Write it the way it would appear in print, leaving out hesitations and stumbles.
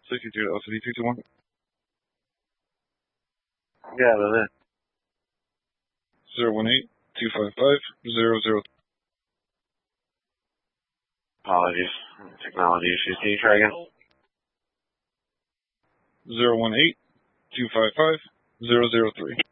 62 to LCD 221. Yeah, that's it. 018-255-00. Apologies. Technology issues. Can you try again? 018-255-003.